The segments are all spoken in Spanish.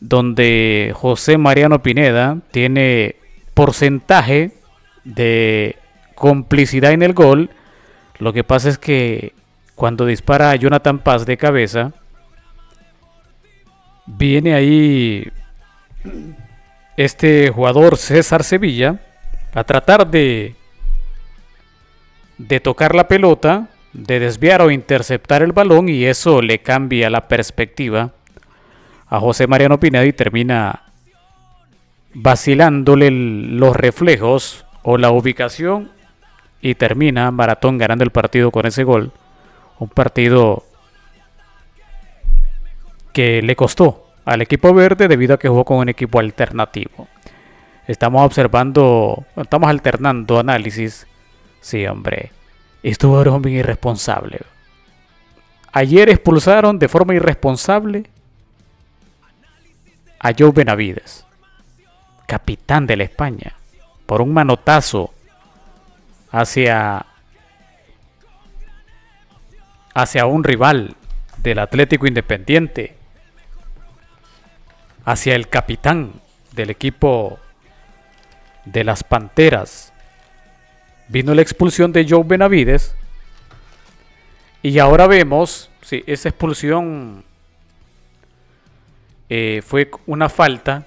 donde José Mariano Pineda tiene porcentaje de complicidad en el gol. Lo que pasa es que cuando dispara a Jonathan Paz de cabeza, viene ahí este jugador César Sevilla a tratar de tocar la pelota, de desviar o interceptar el balón, y eso le cambia la perspectiva a José Mariano Pineda y termina vacilándole los reflejos o la ubicación, y termina Maratón ganando el partido con ese gol. Un partido que le costó al equipo verde debido a que jugó con un equipo alternativo. Estamos alternando análisis. Sí, hombre, estos jugadores son bien irresponsables. Ayer expulsaron de forma irresponsable a Joe Benavides, capitán de la España, por un manotazo hacia un rival del Atlético Independiente, hacia el capitán del equipo de las Panteras. Vino la expulsión de Joe Benavides y ahora vemos, sí, esa expulsión fue una falta,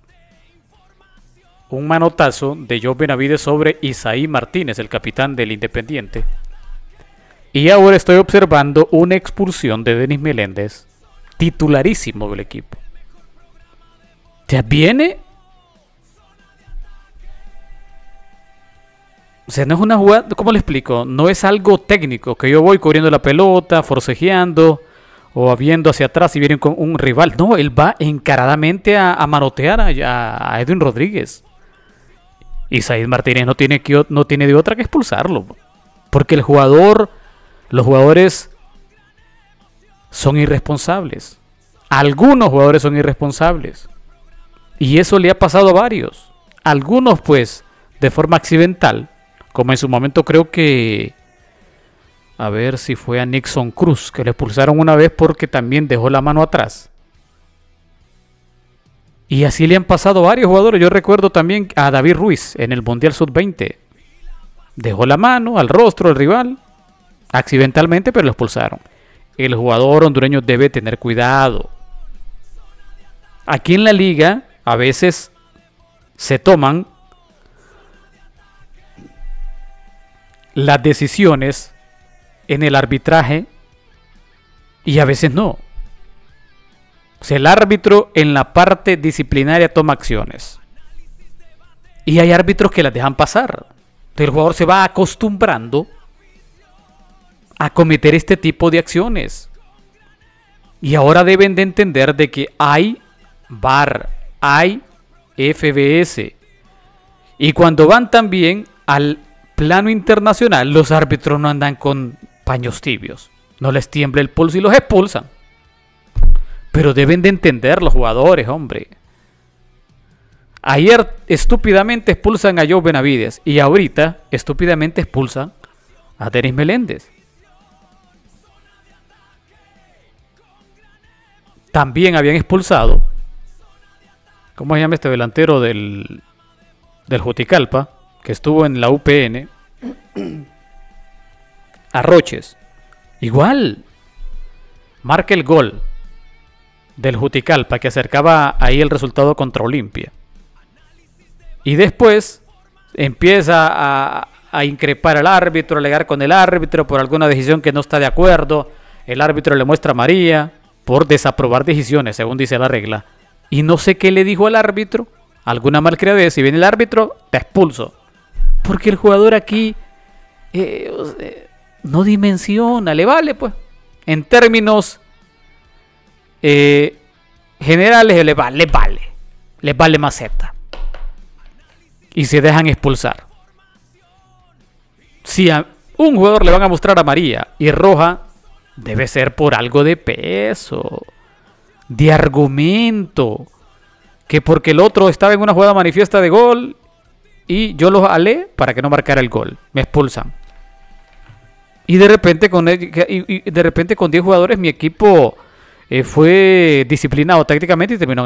un manotazo de Joe Benavides sobre Isaí Martínez, el capitán del Independiente. Y ahora estoy observando una expulsión de Denis Meléndez, titularísimo del equipo. ¿Ya viene? O sea, no es una jugada, ¿cómo le explico? No es algo técnico, que yo voy cubriendo la pelota, forcejeando, o viendo hacia atrás y vienen con un rival. No, él va encaradamente a manotear a Edwin Rodríguez. Y Said Martínez no tiene de otra que expulsarlo. Porque los jugadores son irresponsables. Algunos jugadores son irresponsables. Y eso le ha pasado a varios. Algunos, pues, de forma accidental. Como en su momento creo que, a ver si fue a Nixon Cruz, que le expulsaron una vez porque también dejó la mano atrás. Y así le han pasado a varios jugadores. Yo recuerdo también a David Ruiz en el Mundial Sub-20. Dejó la mano al rostro del rival, accidentalmente, pero lo expulsaron. El jugador hondureño debe tener cuidado. Aquí en la liga, a veces se toman las decisiones en el arbitraje y a veces no. O sea, el árbitro en la parte disciplinaria toma acciones y hay árbitros que las dejan pasar. Entonces el jugador se va acostumbrando a cometer este tipo de acciones y ahora deben de entender de que hay VAR, hay FBS, y cuando van también al plano internacional, los árbitros no andan con paños tibios, no les tiembla el pulso y los expulsan. Pero deben de entender los jugadores, hombre. Ayer estúpidamente expulsan a Joe Benavides y ahorita estúpidamente expulsan a Denis Meléndez. También habían expulsado, ¿cómo se llama este delantero del Juticalpa, que estuvo en la UPN? A Roches. Igual marca el gol del Juticalpa que acercaba ahí el resultado contra Olimpia. Y después empieza a increpar al árbitro, a alegar con el árbitro por alguna decisión que no está de acuerdo. El árbitro le muestra a María por desaprobar decisiones, según dice la regla. Y no sé qué le dijo al árbitro, alguna malcriadez. Si viene el árbitro, te expulso. Porque el jugador aquí no dimensiona, le vale, pues. En términos generales, le vale maceta. Y se dejan expulsar. Si a un jugador le van a mostrar amarilla y roja, debe ser por algo de peso, de argumento, que porque el otro estaba en una jugada manifiesta de gol y yo los alé para que no marcara el gol, me expulsan. Y de repente con 10 jugadores mi equipo fue disciplinado tácticamente y terminó